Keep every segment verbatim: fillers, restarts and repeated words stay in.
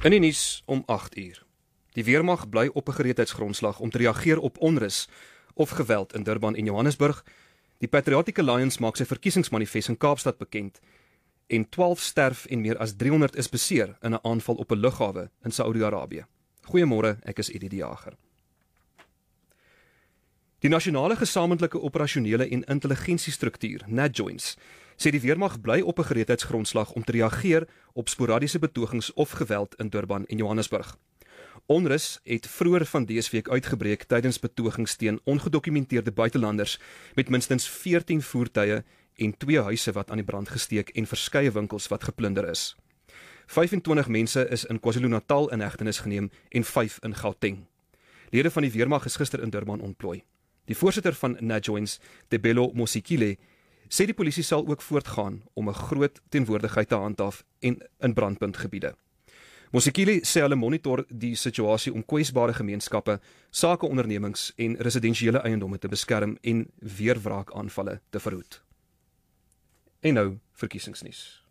In die nuus om agt uur. Die weermag bly op 'n gereedheidsgrondslag om te reageer op onrus of geweld in Durban en Johannesburg. Die Patriotic Alliance maak sy verkiesingsmanifest in Kaapstad bekend en twaalf sterf en meer as driehonderd is beseer in 'n aanval op 'n lughawe in Saudi-Arabië. Goeiemôre, ek is Eddie die Jager. Die Nasionale Gesamentlike Operasionele en Intelligensiestruktuur, NADJOINS, sê die weermag bly op 'n gereedheidsgrondslag om te reageer op sporadiese betogings of geweld in Durban en Johannesburg. Onrus het vroeër van dese week uitgebreek tydens betogings teen ongedokumenteerde buitelanders met minstens veertien voertuie en twee huise wat aan die brand gesteek en verskeie winkels wat geplunder is. vyfentwintig mense is in KwaZulu-Natal in hegtenis geneem en vyf in Gauteng. Lede van die weermag is gister in Durban ontplooi. Die voorsitter van NADJOINS, Tebelo Mosikile, sê die polisie sal ook voortgaan om 'n groot teenwoordigheid te handhaaf en in brandpuntgebiede. Mosikile sê hulle monitor die situasie om kwesbare gemeenskappe, sakeondernemings en residensiële eiendomme te beskerm en weerwraakaanvalle te verhoed. En nou verkiesingsnuus.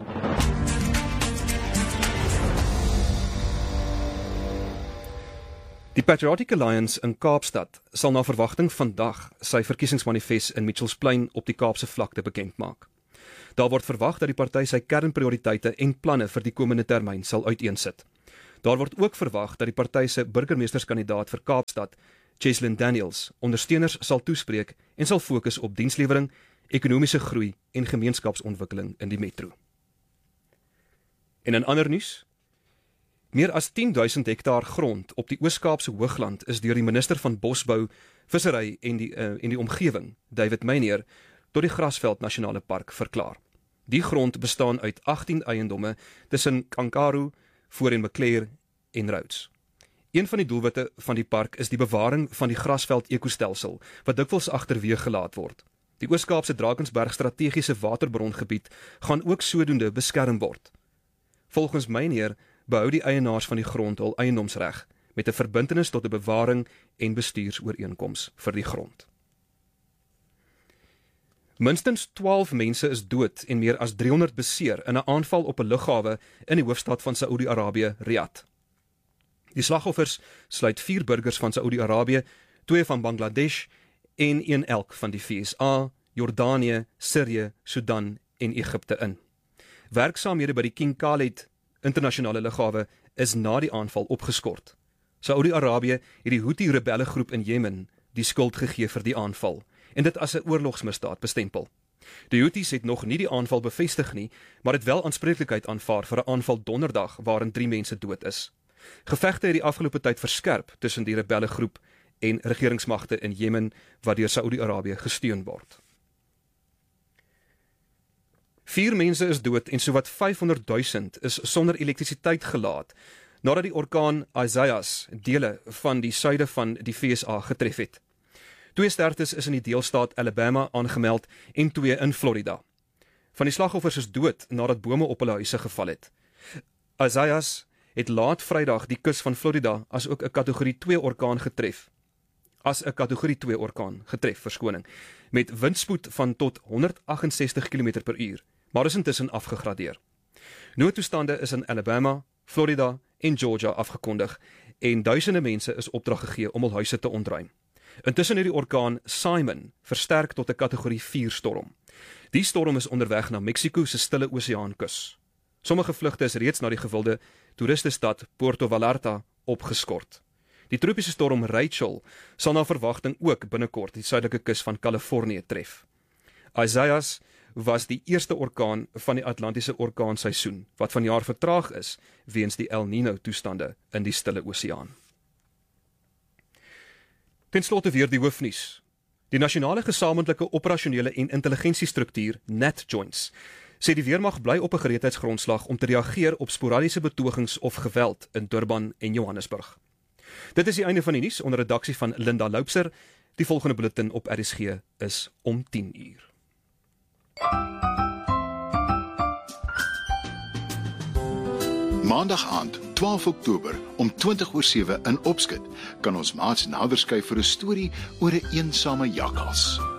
Die Patriotic Alliance in Kaapstad sal na verwagting vandag sy verkiesingsmanifest in Mitchells Plain op die Kaapse vlakte bekend maak. Daar word verwag dat die party sy kernprioriteite en planne vir die komende termyn sal uiteensit. Daar word ook verwag dat die party se burgemeesterskandidaat vir Kaapstad, Cheslin Daniels, ondersteuners sal toespreek en sal fokus op dienslewering, ekonomiese groei en gemeenskapsontwikkeling in die metro. En in ander nuus, meer as tien duisend hektaar grond op die Oos-Kaapse Hoogland is deur die minister van Bosbou, Vissery en die uh, en die omgewing, David Meinier, tot die Grasveld Nasionale Park verklaar. Die grond bestaan uit agttien eiendomme tussen Kankaru, Voor en Maclear en Rhodes. Een van die doelwitte van die park is die bewaring van die Grasveld ekostelsel, wat dikwels agterweeg gelaat word. Die Oos-Kaapse Drakensberg strategiese waterbrongebied gaan ook sodoende beskerm word. Volgens Meinier behou die eienaars van die grond hul eiendomsreg met 'n verbintenis tot 'n bewaring en bestuursooreenkoms vir die grond. Minstens twaalf mense is dood en meer as driehonderd beseer in 'n aanval op 'n lughawe in die hoofstad van Saudi-Arabië, Riyadh. Die slagoffers sluit vier burgers van Saudi-Arabië, twee van Bangladesh en een elk van die V S A, Jordanië, Sirië, Sudan en Egipte in. Werksaamhede by die King Khalid internasionale lughawe is na die aanval opgeskort. Saudi-Arabië het die Houthi-rebelle groep in Jemen die skuld gegee vir die aanval en dit as 'n oorlogsmisdaad bestempel. Die Houthis het nog nie die aanval bevestig nie, maar het wel aanspreeklikheid aanvaar vir 'n aanval donderdag waarin drie mense dood is. Gevegte het die afgelope tyd verskerp tussen die rebelle groep en regeringsmagte in Jemen wat deur Saudi-Arabië gesteun word. Vier mense is dood en sowat vyfhonderd duisend is sonder elektrisiteit gelaat nadat die orkaan Isaias dele van die suide van die V S A getref het. Twee sterftes is in die deelstaat Alabama aangemeld en twee in Florida. Van die slagoffers is dood nadat bome op hulle huise geval het. Isaias het laat Vrydag die kus van Florida as ook 'n kategorie twee orkaan getref. As 'n kategorie twee orkaan getref, verskoning, met windspoed van tot honderd agt ses kilometer per uur, maar is intussen afgegradeer. Noodtoestande is in Alabama, Florida en Georgia afgekondig en duisende mense is opdrag gegee om hul huise te ontruim. Intussen het die orkaan Simon versterk tot 'n kategorie vier storm. Die storm is onderweg na Mexiko se Stille Oseaankus. Sommige vlugte is reeds na die gewilde toeristestad Puerto Vallarta opgeskort. Die tropiese storm Rachel sal na verwagting ook binnekort die suidelike kus van Kalifornië tref. Isaias was die eerste orkaan van die Atlantiese orkaanseisoen wat vanjaar vertraag is weens die El Niño toestande in die Stille Oseaan. Ten slotte weer die hoofnuus. Die Nasionale Gesamentlike Operasionele en Intelligensiestruktuur, NADJOINS, sê die weermag bly op 'n gereedheidsgrondslag om te reageer op sporadiese betogings of geweld in Durban en Johannesburg. Dit is die einde van die nuus onder redaksie van Linda Loupser. Die volgende bulletin op R S G is om tien uur. Maandag aand, twaalf Oktober, om twintig oor sewe in Opskit, kan ons maats nader skuif vir 'n storie oor 'n eensame jakkals.